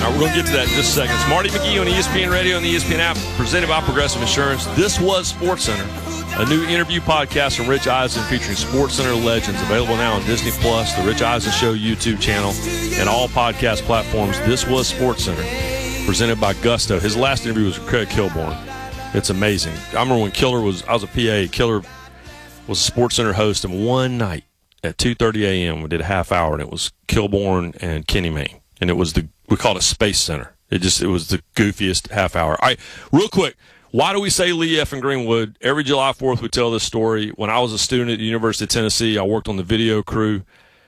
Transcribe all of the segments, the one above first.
All right, we're going to get to that in just a second. It's Marty McGee on ESPN Radio and the ESPN app, presented by Progressive Insurance. This was SportsCenter, a new interview podcast from Rich Eisen featuring SportsCenter legends, available now on Disney+, the Rich Eisen Show YouTube channel, and all podcast platforms. This was SportsCenter, presented by Gusto. His last interview was with Craig Kilborn. It's amazing. I remember when I was a PA, Killer was a SportsCenter host, and one night at 2:30 a.m. we did a half hour, and it was Kilborn and Kenny Mayne, and we called it Space Center. It was the goofiest half hour. All right, real quick, why do we say Lee F. and Greenwood? Every July 4th we tell this story. When I was a student at the University of Tennessee, I worked on the video crew.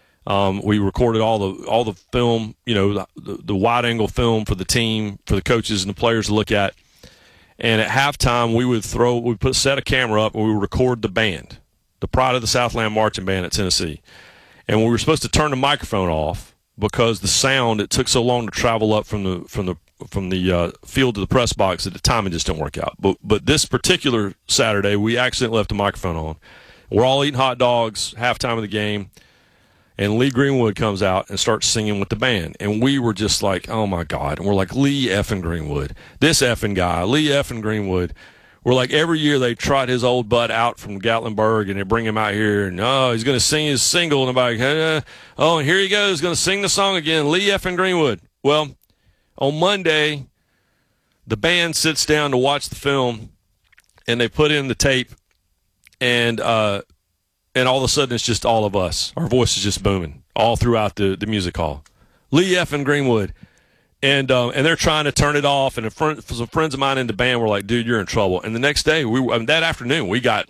We recorded all the film, the wide angle film for the team, for the coaches and the players to look at. And at halftime, we'd put a set of camera up and we would record the band, the Pride of the Southland Marching Band at Tennessee. And we were supposed to turn the microphone off because the sound, it took so long to travel up from the field to the press box at the time, it just didn't work out. But this particular Saturday, we accidentally left the microphone on. We're all eating hot dogs, halftime of the game, and Lee Greenwood comes out and starts singing with the band. And we were just like, oh, my God. And we're like, Lee effing Greenwood. This effing guy, Lee effing Greenwood. We're like, every year they trot his old butt out from Gatlinburg and they bring him out here. And, he's going to sing his single. And I'm like, and here he goes, going to sing the song again, Lee effing Greenwood. Well, on Monday, the band sits down to watch the film, and they put in the tape, and all of a sudden it's just all of us. Our voice is just booming all throughout the music hall. Lee effing Greenwood. And they're trying to turn it off, and some friends of mine in the band were like, dude, you're in trouble. And the next day, that afternoon, we got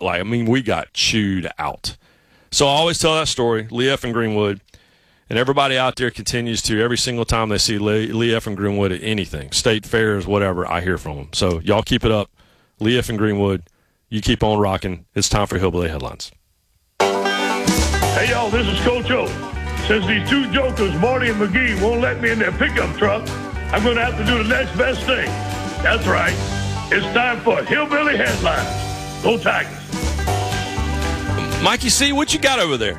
chewed out. So I always tell that story, Lee F. and Greenwood, and everybody out there continues to, every single time they see Lee F. and Greenwood at anything, state fairs, whatever, I hear from them. So y'all keep it up. Lee F. and Greenwood, you keep on rocking. It's time for Hillbilly Headlines. Hey, y'all, this is Coach O. Since these two jokers, Marty and McGee, won't let me in their pickup truck, I'm going to have to do the next best thing. That's right. It's time for Hillbilly Headlines. Go Tigers. Mikey C., what you got over there?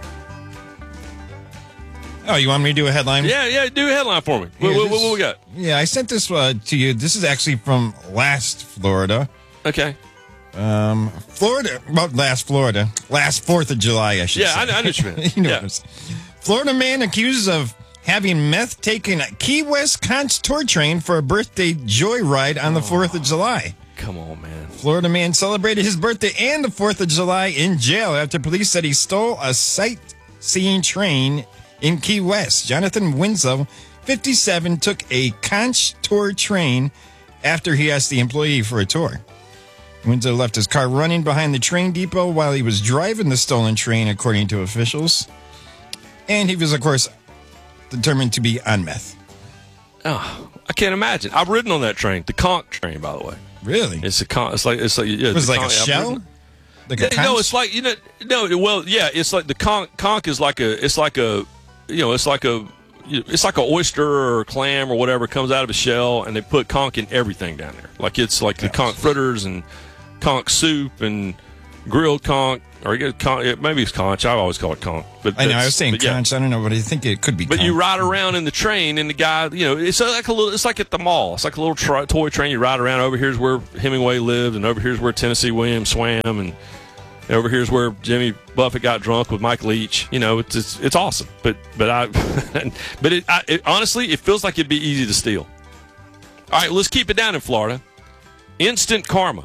Oh, you want me to do a headline? Yeah, do a headline for me. What we got? Yeah, I sent this to you. This is actually from last Florida. Okay. Florida. Last 4th of July, I should say. Yeah, I know what you meant. You know what I'm saying. Florida man accused of having meth taken a Key West Conch tour train for a birthday joyride on the 4th of July. Come on, man. Florida man celebrated his birthday and the 4th of July in jail after police said he stole a sightseeing train in Key West. Jonathan Winslow, 57, took a Conch tour train after he asked the employee for a tour. Winslow left his car running behind the train depot while he was driving the stolen train, according to officials. And he was, of course, determined to be on meth. Oh, I can't imagine. I've ridden on that train, the Conch train, by the way. Really? It's a Conch. It's like yeah. It was like a shell. No, it's like Well, yeah, it's like the Conch is like a. It's like a oyster or a clam or whatever comes out of a shell, and they put conch in everything down there. Like it's like the conch fritters and conch soup and grilled conch. Or maybe it's conch. I've always called it conch. But I know. I was saying conch. I don't know, but I think it could be. But conch. you ride around in the train, and the guy, it's like it's like at the mall. It's like a little toy train. You ride around. Over here's where Hemingway lived, and over here's where Tennessee Williams swam, and over here's where Jimmy Buffett got drunk with Mike Leach. It's awesome. But honestly, it feels like it'd be easy to steal. All right, let's keep it down in Florida. Instant karma.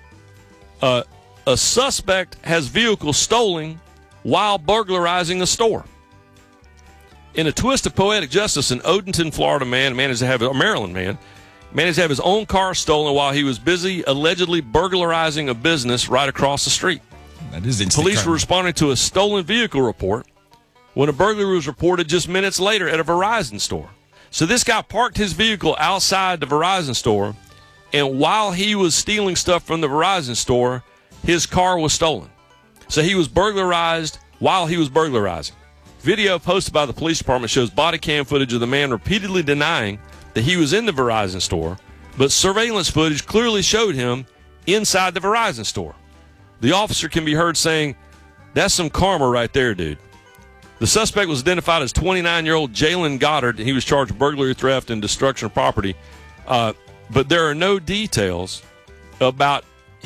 A suspect has vehicle stolen while burglarizing a store. In a twist of poetic justice, an Odenton, Florida man managed to have a Maryland man managed to have his own car stolen while he was busy allegedly burglarizing a business right across the street. That is instant Police karma. were responding to a stolen vehicle report when a burglary was reported just minutes later at a Verizon store. So this guy parked his vehicle outside the Verizon store, and while he was stealing stuff from the Verizon store, his car was stolen. So he was burglarized while he was burglarizing. Video posted by the police department shows body cam footage of the man repeatedly denying that he was in the Verizon store, but surveillance footage clearly showed him inside the Verizon store. The officer can be heard saying, "That's some karma right there, dude." The suspect was identified as 29-year-old Jalen Goddard. He was charged with burglary, theft, and destruction of property. But there are no details about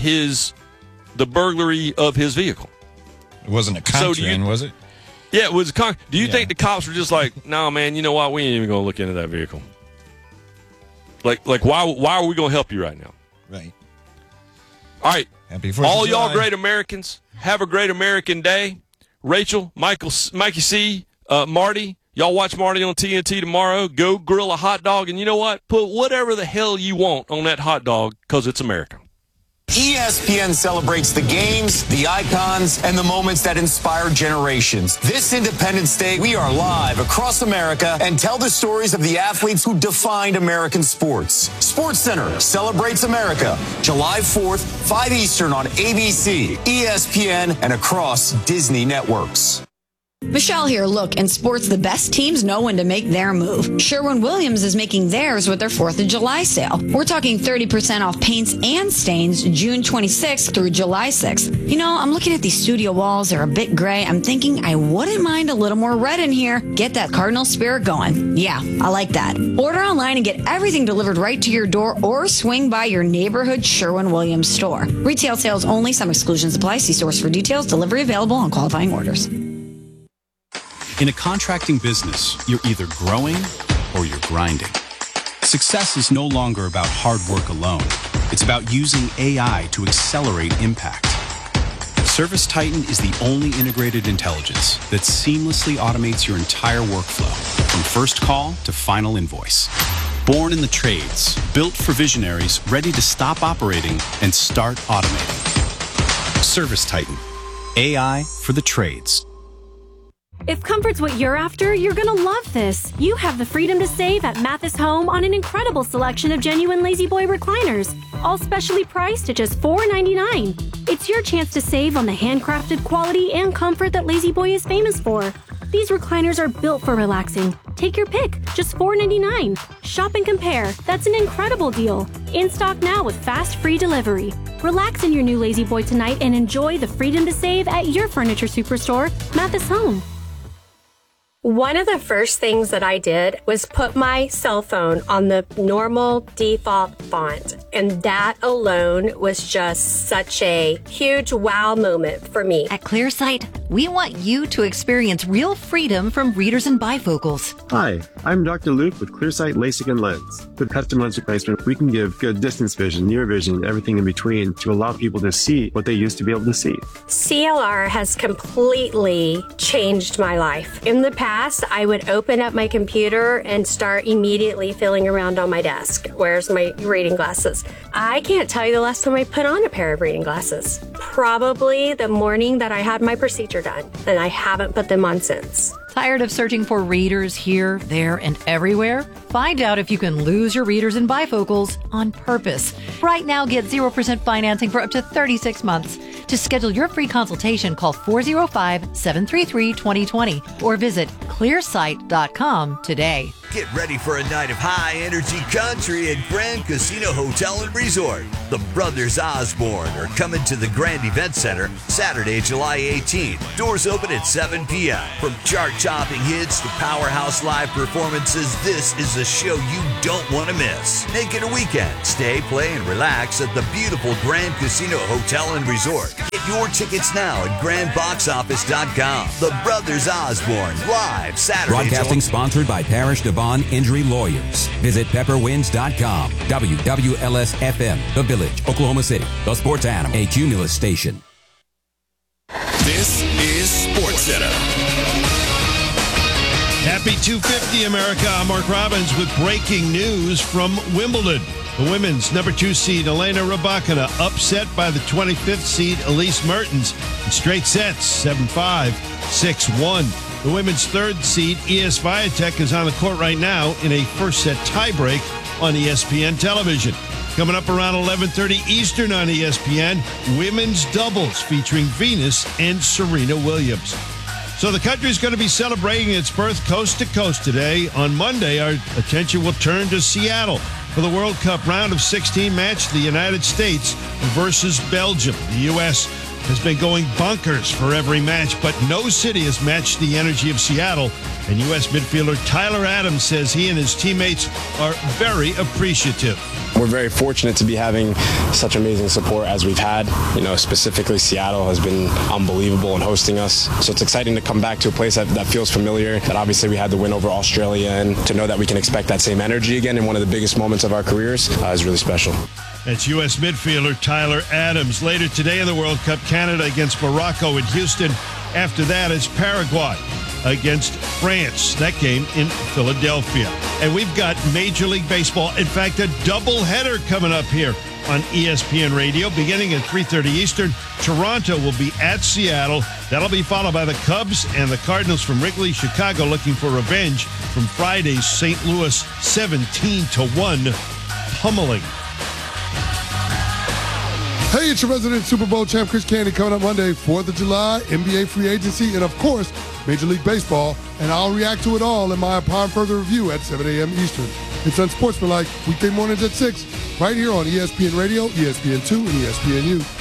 the burglary of his vehicle. It wasn't a contraband, was it? Yeah, it was. Do you think the cops were just like, no, man, you know what? We ain't even going to look into that vehicle. Like why are we going to help you right now? Right. All right. Happy 4th of All July. y'all great Americans, have a great American day. Rachel, Mikey C., Marty, y'all watch Marty on TNT tomorrow. Go grill a hot dog, and you know what? Put whatever the hell you want on that hot dog because it's America. ESPN celebrates the games, the icons, and the moments that inspire generations. This Independence Day, we are live across America and tell the stories of the athletes who defined American sports. SportsCenter celebrates America, July 4th, 5 Eastern on ABC, ESPN, and across Disney networks. Michelle here. Look, in sports, the best teams know when to make their move. Sherwin-Williams is making theirs with their 4th of July sale. We're talking 30% off paints and stains June 26th through July 6th. You know, I'm looking at these studio walls. They're a bit gray. I'm thinking I wouldn't mind a little more red in here. Get that Cardinal spirit going. Yeah, I like that. Order online and get everything delivered right to your door or swing by your neighborhood Sherwin-Williams store. Retail sales only. Some exclusions apply. See stores for details. Delivery available on qualifying orders. In a contracting business, you're either growing or you're grinding. Success is no longer about hard work alone. It's about using AI to accelerate impact. ServiceTitan is the only integrated intelligence that seamlessly automates your entire workflow, from first call to final invoice. Born in the trades, built for visionaries ready to stop operating and start automating. ServiceTitan, AI for the trades. If comfort's what you're after, you're gonna love this. You have the freedom to save at Mathis Home on an incredible selection of genuine Lazy Boy recliners, all specially priced at just $4.99. It's your chance to save on the handcrafted quality and comfort that Lazy Boy is famous for. These recliners are built for relaxing. Take your pick, just $4.99. Shop and compare. That's an incredible deal. In stock now with fast free delivery. Relax in your new Lazy Boy tonight and enjoy the freedom to save at your furniture superstore, Mathis Home. One of the first things that I did was put my cell phone on the normal default font. And that alone was just such a huge wow moment for me. At ClearSight, we want you to experience real freedom from readers and bifocals. Hi, I'm Dr. Luke with ClearSight LASIK and Lens. With custom lens replacement, we can give good distance vision, near vision, and everything in between to allow people to see what they used to be able to see. CLR has completely changed my life. In the past, I would open up my computer and start immediately feeling around on my desk. Where's my reading glasses? I can't tell you the last time I put on a pair of reading glasses. Probably the morning that I had my procedure done, and I haven't put them on since. Tired of searching for readers here, there, and everywhere? Find out if you can lose your readers and bifocals on purpose. Right now, get 0% financing for up to 36 months. To schedule your free consultation, call 405-733-2020 or visit clearsight.com today. Get ready for a night of high-energy country at Grand Casino Hotel and Resort. The Brothers Osborne are coming to the Grand Event Center Saturday, July 18th. Doors open at 7 p.m. From chart-topping hits to powerhouse live performances, this is a show you don't want to miss. Make it a weekend. Stay, play, and relax at the beautiful Grand Casino Hotel and Resort. Get your tickets now at grandboxoffice.com. The Brothers Osborne, live Saturday. Broadcasting sponsored by Parish Devon Injury Lawyers. Visit pepperwinds.com. WWLS-FM, The Village, Oklahoma City. The Sports Animal, a Cumulus station. This is SportsCenter. Happy 250, America. I'm Mark Robbins with breaking news from Wimbledon. The women's number 2 seed, Elena Rybakina, upset by the 25th seed, Elise Mertens, in straight sets, 7-5, 6-1. The women's 3rd seed, ES Viatek, is on the court right now in a first-set tiebreak on ESPN television. Coming up around 11:30 Eastern on ESPN, women's doubles featuring Venus and Serena Williams. So the country's going to be celebrating its birth coast to coast today. On Monday, our attention will turn to Seattle for the World Cup round of 16 match, the United States versus Belgium. The U.S. has been going bonkers for every match, but no city has matched the energy of Seattle. And U.S. midfielder Tyler Adams says he and his teammates are very appreciative. We're very fortunate to be having such amazing support as we've had. You know, specifically Seattle has been unbelievable in hosting us. So it's exciting to come back to a place that feels familiar, that obviously we had the win over Australia, and to know that we can expect that same energy again in one of the biggest moments of our careers is really special. That's U.S. midfielder Tyler Adams. Later today in the World Cup, Canada against Morocco in Houston. After that, it's Paraguay against France. That game in Philadelphia. And we've got Major League Baseball. In fact, a doubleheader coming up here on ESPN Radio. Beginning at 3:30 Eastern, Toronto will be at Seattle. That'll be followed by the Cubs and the Cardinals from Wrigley, Chicago, looking for revenge from Friday's St. Louis 17-1 pummeling. Hey, it's your resident Super Bowl champ, Chris Candy, coming up Monday, 4th of July, NBA free agency, and of course, Major League Baseball. And I'll react to it all in my Upon Further Review at 7 a.m. Eastern. It's Unsportsmanlike, weekday mornings at 6, right here on ESPN Radio, ESPN2, and ESPNU.